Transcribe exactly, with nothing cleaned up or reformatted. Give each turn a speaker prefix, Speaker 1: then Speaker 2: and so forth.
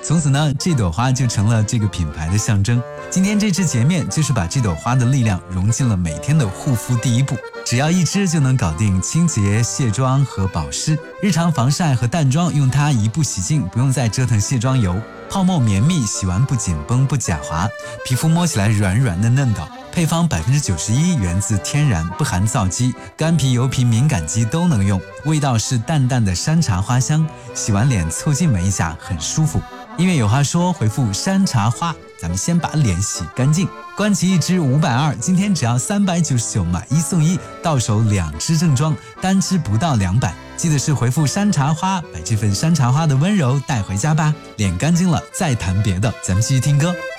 Speaker 1: 从此呢，这朵花就成了这个品牌的象征。今天这支洁面就是把这朵花的力量融进了每天的护肤第一步，只要一支就能搞定清洁、卸妆和保湿。日常防晒和淡妆用它一步洗净，不用再折腾卸妆油，泡沫绵密，洗完不紧绷不假滑，皮肤摸起来软软的嫩的。配方 百分之九十一 源自天然，不含皂基，干皮、油皮、敏感肌都能用。味道是淡淡的山茶花香，洗完脸凑近闻一下，很舒服。音乐有话说，回复山茶花，咱们先把脸洗干净。关其一支五百二，今天只要三百九十九，买一送一，到手两支正装，单支不到两百。记得是回复山茶花，把这份山茶花的温柔带回家吧。脸干净了再谈别的，咱们继续听歌。